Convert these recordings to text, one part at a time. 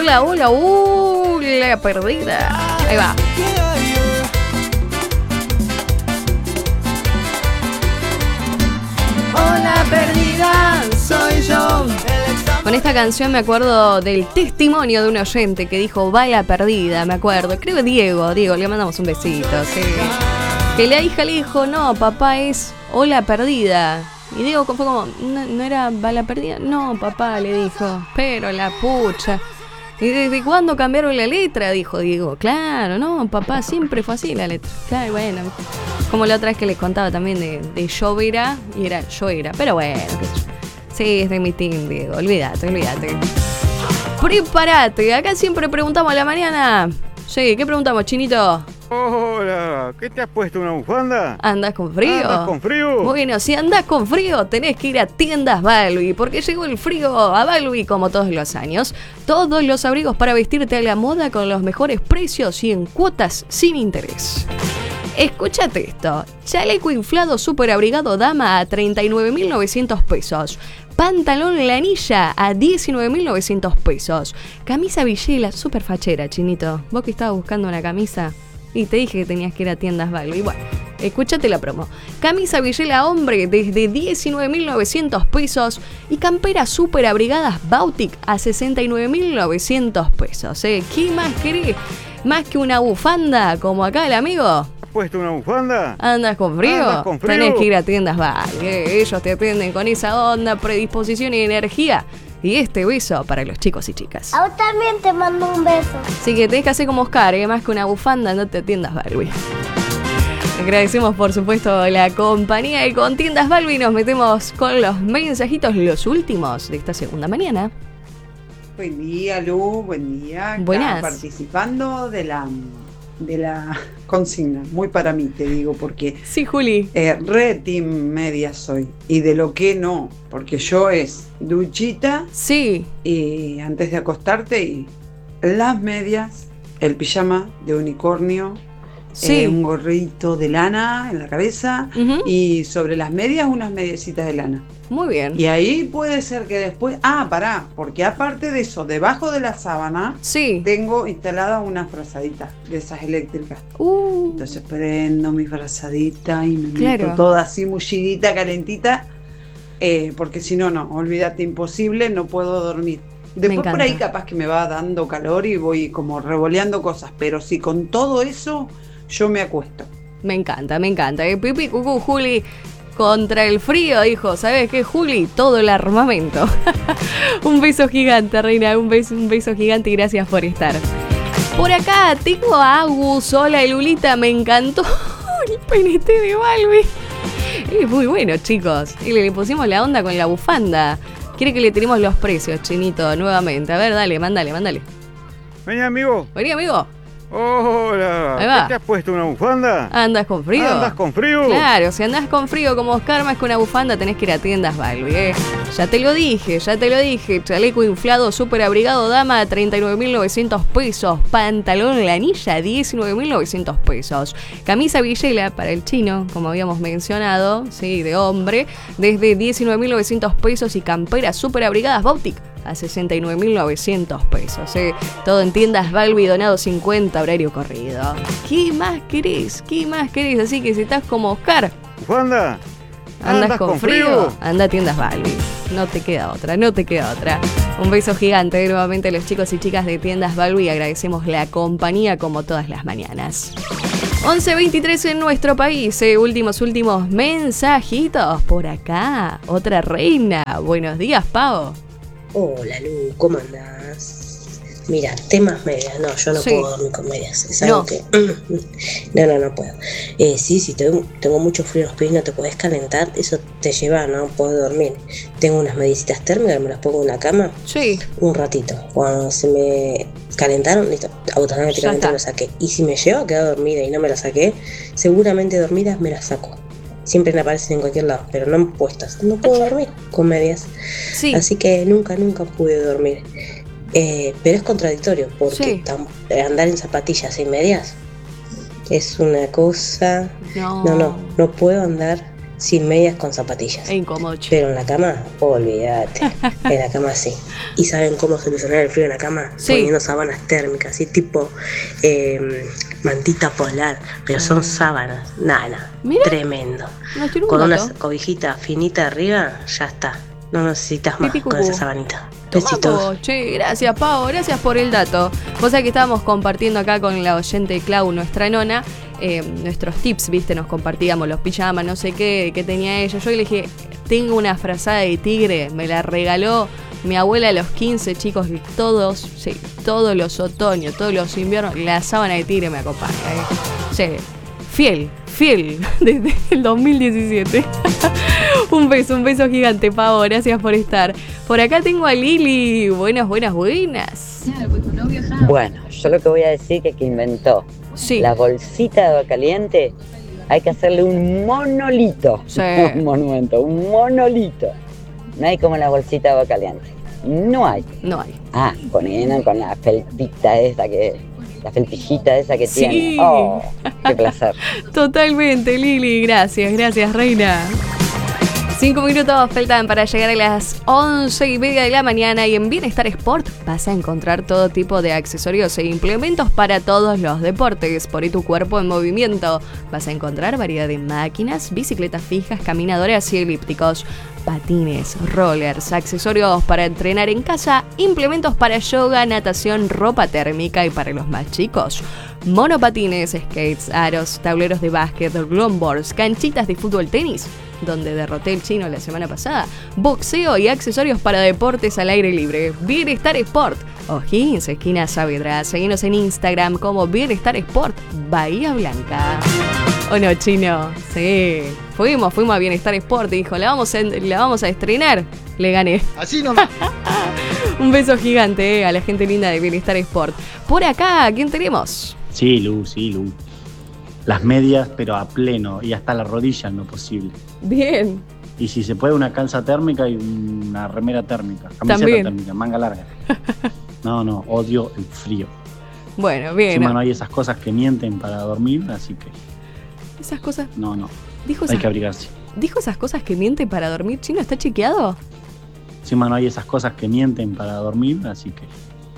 Hola, hola, hola, perdida. Ahí va. Hola, perdida, soy yo. Con esta canción me acuerdo del testimonio de un oyente que dijo, va la perdida, me acuerdo. Creo que Diego, le mandamos un besito, sí. Que la hija le dijo, no, papá es hola perdida. Y Diego fue como, ¿no era va la perdida? No, papá, le dijo, pero la pucha. ¿Y desde cuándo cambiaron la letra? Dijo Diego. Claro, no, papá, siempre fue así la letra. Claro, bueno. Como la otra vez que les contaba también de yo era, y era yo era. Pero bueno, sí, es de mi team, Diego. Olvídate. Prepárate. Acá siempre preguntamos a la mañana. Sí, ¿qué preguntamos, Chinito? Hola, ¿qué te has puesto, una bufanda? ¿Andás con frío? ¿Andas con frío? Bueno, si andás con frío, tenés que ir a Tiendas Balbi, porque llegó el frío a Balbi como todos los años. Todos los abrigos para vestirte a la moda con los mejores precios y en cuotas sin interés. Escúchate esto. Chaleco inflado super abrigado dama a 39.900 pesos. Pantalón lanilla a 19.900 pesos. Camisa Villela, super fachera, Chinito. Vos que estabas buscando una camisa y te dije que tenías que ir a Tiendas Balbi. Bueno, escúchate la promo. Camisa Villela hombre desde 19.900 pesos y camperas super abrigadas Bautic a 69.900 pesos. ¿Qué más querés? ¿Más que una bufanda como acá el amigo? ¿Puesto una bufanda? ¿Andas con frío? ¿Andas con frío? Tenés que ir a Tiendas Balbi. Ellos te atienden con esa onda, predisposición y energía. Y este beso para los chicos y chicas. A vos también te mando un beso. Así que tenés que hacer como Oscar, más que una bufanda, no te Tiendas Balbi. Agradecemos por supuesto la compañía y con Tiendas Balbi nos metemos con los mensajitos, los últimos de esta segunda mañana. Buen día, Lu, buen día. Buenas. Participando de la consigna, muy para mí te digo, porque Sí, Juli. re team media soy, y de lo que no, porque yo es duchita Sí. y antes de acostarte y las medias, el pijama de unicornio, Sí. un gorrito de lana en la cabeza y sobre las medias unas mediecitas de lana. Muy bien. Y ahí puede ser que después... pará, porque aparte de eso, debajo de la sábana Sí. tengo instalada una frazadita de esas eléctricas. Entonces prendo mi frazadita y me Claro. meto toda así mullidita, calentita, porque si no, olvídate, imposible, no puedo dormir. Después por ahí capaz que me va dando calor y voy como revoleando cosas, pero si con todo eso yo me acuesto. Me encanta. Pipi, cucú, Juli... Contra el frío, dijo, ¿sabes qué, Juli? Todo el armamento. Un beso gigante, Reina, un beso gigante y gracias por estar. Por acá tengo a Agus. Hola, Lulita, me encantó el PNT de Balbi. Es muy bueno, chicos. Y le pusimos la onda con la bufanda. Quiere que le tiremos los precios, Chinito, nuevamente. A ver, dale, mándale. Vení, amigo. Vení, amigo. Hola, Ahí va. ¿qué te has puesto, una bufanda? ¿Andas con frío? ¿Andas con frío? Claro, si andás con frío como Oscar más que una bufanda tenés que ir a Tiendas Balbi, Ya te lo dije. Chaleco inflado super abrigado dama a 39.900 pesos. Pantalón lanilla 19.900 pesos. Camisa Villela para el chino, como habíamos mencionado, sí, de hombre, desde 19.900 pesos y camperas super abrigadas Bautic a 69.900 pesos. Todo en Tiendas Balbi, donado 50, horario corrido. ¿Qué más querés? Así que si estás como Oscar, ¿Bufanda? ¿andas con frío? Anda a Tiendas Balbi. No te queda otra. Un beso gigante nuevamente a los chicos y chicas de Tiendas Balbi. Agradecemos la compañía como todas las mañanas. 11:23 en nuestro país. Últimos mensajitos por acá. Otra reina. Buenos días, Pau. Hola Lu, ¿cómo andás? Mira, temas medias, no, yo no puedo dormir con medias, es algo que... No puedo. Sí, tengo mucho frío en los pies, no te podés calentar, eso te lleva a no poder dormir. Tengo unas mediecitas térmicas, me las pongo en la cama, un ratito, cuando se me calentaron, listo, automáticamente me las saqué. Y si me llevo a quedar dormida y no me las saqué, seguramente dormidas me las saco. Siempre me aparecen en cualquier lado, pero no puestas. No puedo dormir con medias. Así que nunca pude dormir. Pero es contradictorio, porque andar en zapatillas sin medias es una cosa... No puedo andar sin medias, con zapatillas. Es incómodo, che. Pero en la cama, olvídate. En la cama sí. ¿Y saben cómo solucionar el frío en la cama? Sí. Poniendo sábanas térmicas, así tipo mantita polar. Pero son sábanas. Nada, Mira. tremendo. No, tiene un Con una dato. cobijita finita arriba, ya está. No necesitas más Pipí, con cucú. esa sabanita. Tomá, Besitos. po. Che, gracias, Pau, gracias por el dato. Vos sabés que estábamos compartiendo acá con la oyente Clau, nuestra nona, nuestros tips, ¿viste? Nos compartíamos los pijamas, no sé qué tenía ella. Yo le dije, tengo una frazada de tigre, me la regaló mi abuela a los 15, chicos, todos los otoños, todos los inviernos, la sábana de tigre me acompaña. Sí, fiel, desde el 2017. Un beso gigante, Pavo, gracias por estar. Por acá tengo a Lili, buenas. Bueno, yo lo que voy a decir que Sí. inventó la bolsita de agua caliente, hay que hacerle un monolito, Sí. un monumento, un monolito. No hay como la bolsita de agua caliente, no hay. No hay. Ponen con la felpita esa la felpillita esa que Sí. tiene. Oh, qué placer. Totalmente, Lili, gracias, reina. 5 minutos faltan para llegar a las 11:30 de la mañana y en Bienestar Sport vas a encontrar todo tipo de accesorios e implementos para todos los deportes. Por tu cuerpo en movimiento. Vas a encontrar variedad de máquinas, bicicletas fijas, caminadoras y elípticos, patines, rollers, accesorios para entrenar en casa, implementos para yoga, natación, ropa térmica y para los más chicos, monopatines, skates, aros, tableros de básquet, longboards, canchitas de fútbol, tenis, donde derroté el chino la semana pasada, boxeo y accesorios para deportes al aire libre. Bienestar Sport, O'Higgins, esquina Saavedra. Seguinos en Instagram como Bienestar Sport Bahía Blanca. ¿O no, chino? Sí. Fuimos a Bienestar Sport y dijo, la vamos a estrenar. Le gané. Así nomás. Un beso gigante a la gente linda de Bienestar Sport. Por acá, ¿quién tenemos? Sí, Lu. Las medias, pero a pleno y hasta la rodilla en lo posible. Bien. Y si se puede, una calza térmica y una remera térmica. Camiseta También. térmica, manga larga. No, odio el frío. Bueno, bien. Encima no hay esas cosas que mienten para dormir, así que Esas cosas. no. Dijo Hay esas, que abrigarse. dijo esas cosas que miente para dormir. ¿Chino está chequeado? Encima no hay esas cosas que mienten para dormir, así que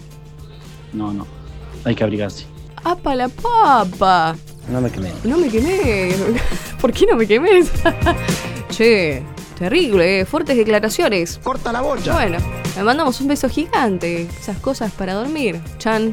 no. Hay que abrigarse. ¡Apa la papa! No me quemé. No me quemé. ¿Por qué no me quemé? Che, terrible, fuertes declaraciones. Corta la bocha. Bueno, le mandamos un beso gigante. Esas cosas para dormir. Chan.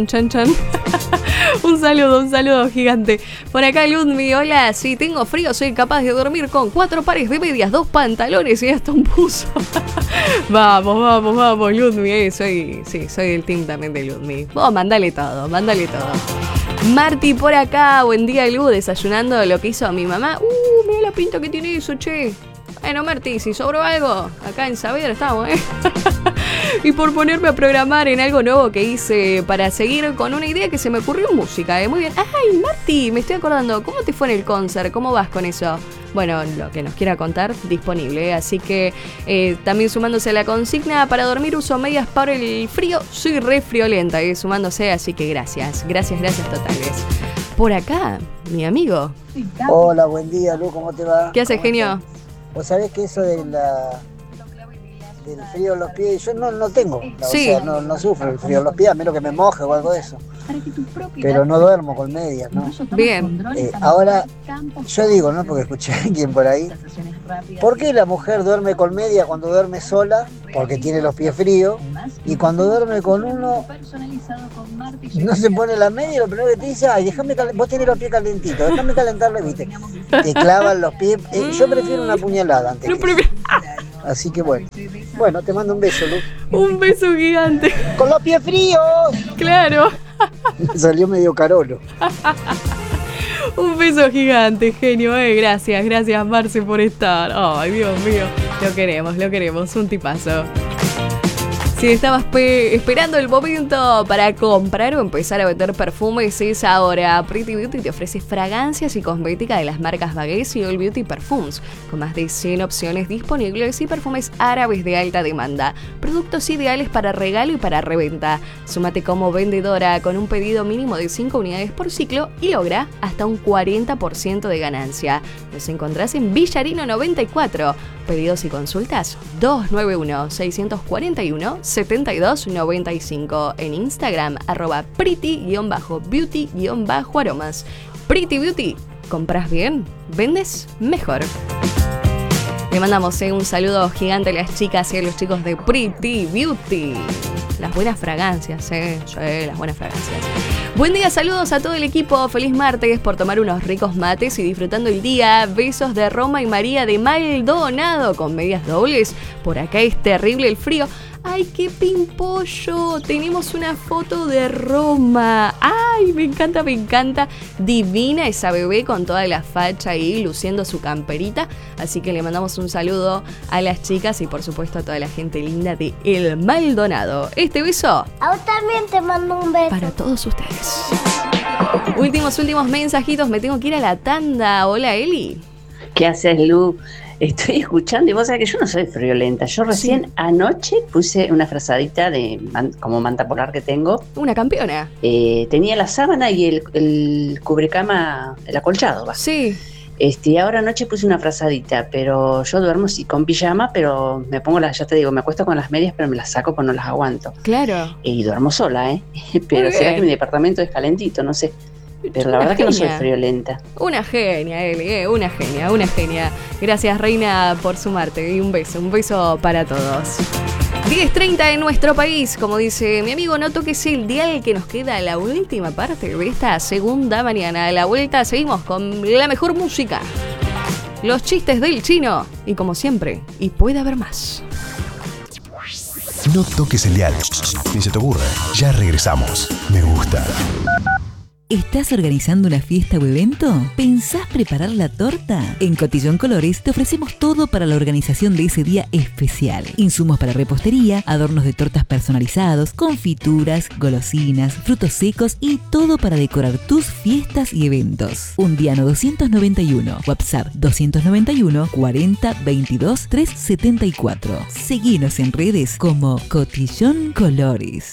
Un saludo gigante. Por acá, Ludmi, hola. Si tengo frío, soy capaz de dormir con 4 pares de medias, 2 pantalones y hasta un buzo. Vamos, Ludmi. Soy del team también de Ludmi. Vos, mandale todo. Marti por acá, buen día, Lu, desayunando lo que hizo mi mamá. Mira la pinta que tiene eso, che. Bueno, Marti, si sobró algo, acá en Saavedra estamos, Y por ponerme a programar en algo nuevo que hice para seguir con una idea que se me ocurrió en música, Muy bien. Ay, Marti, me estoy acordando, ¿cómo te fue en el concert? ¿Cómo vas con eso? Bueno, lo que nos quiera contar, disponible. Así que también sumándose a la consigna, para dormir uso medias para el frío, soy re friolenta, sumándose, así que gracias totales. Por acá, mi amigo. Hola, buen día, Lu, ¿cómo te va? ¿Qué haces, genio? Vos sabés que eso del frío en los pies, yo no tengo, Sí. o sea, no sufro el frío en los pies, a menos que me moje o algo de eso. Pero no duermo con medias, ¿no? Bien. Ahora, yo digo, ¿no? Porque escuché a alguien por ahí. ¿Por qué la mujer duerme con medias cuando duerme sola? Porque tiene los pies fríos. Y cuando duerme con uno, no se pone la media y lo primero que te dice, ay, vos tenés los pies calentitos, déjame calentarlo, ¿viste? Te clavan los pies. Yo prefiero una puñalada antes que eso. Así que bueno, te mando un beso, Lu. Un beso gigante. ¡Con los pies fríos! Claro. Me salió medio carolo. Un beso gigante, genio, Gracias, Marce, por estar. Ay, Dios mío. Lo queremos, un tipazo. Si estabas esperando el momento para comprar o empezar a vender perfumes, es ahora. Pretty Beauty te ofrece fragancias y cosmética de las marcas Baguette y All Beauty Perfumes, con más de 100 opciones disponibles y perfumes árabes de alta demanda. Productos ideales para regalo y para reventa. Súmate como vendedora con un pedido mínimo de 5 unidades por ciclo y logra hasta un 40% de ganancia. Nos encontrás en Villarino 94. Pedidos y consultas 291-641-7295. En Instagram @pretty_beauty_aromas. Pretty Beauty, compras bien, vendes mejor. Le mandamos un saludo gigante a las chicas y a los chicos de Pretty Beauty. Las buenas fragancias, las buenas fragancias. Buen día, saludos a todo el equipo. Feliz martes por tomar unos ricos mates y disfrutando el día. Besos de Roma y María de Maldonado con medias dobles. Por acá es terrible el frío. ¡Ay, qué pimpollo! Tenemos una foto de Roma. ¡Ay, me encanta, me encanta! Divina esa bebé con toda la facha ahí, luciendo su camperita. Así que le mandamos un saludo a las chicas y por supuesto a toda la gente linda de El Maldonado. Este beso... A vos también te mando un beso. Para todos ustedes. Últimos mensajitos. Me tengo que ir a la tanda. Hola, Eli. ¿Qué haces, Lu? Estoy escuchando y vos sabés que yo no soy friolenta. Yo recién anoche puse una frazadita de como manta polar que tengo. Una campeona. Tenía la sábana y el cubrecama, el acolchado. ¿Va? Sí. Ahora anoche puse una frazadita, pero yo duermo sí con pijama, pero me pongo ya te digo, me acuesto con las medias, pero me las saco porque no las aguanto. Claro. Y duermo sola, Pero será que mi departamento es calentito, no sé. Pero la verdad que no soy friolenta. Una genia, Eli, una genia. Gracias, Reina, por sumarte. Y un beso para todos. 10:30 en nuestro país. Como dice mi amigo, no toques el dial, que nos queda la última parte de esta segunda mañana. A la vuelta seguimos con la mejor música, los chistes del chino y como siempre, y puede haber más. No toques el dial, ni se te ocurra. Ya regresamos. Me gusta. ¿Estás organizando una fiesta o evento? ¿Pensás preparar la torta? En Cotillón Colores te ofrecemos todo para la organización de ese día especial. Insumos para repostería, adornos de tortas personalizados, confituras, golosinas, frutos secos y todo para decorar tus fiestas y eventos. Undiano 291, WhatsApp 291 40 22 374. Seguinos en redes como Cotillón Colores.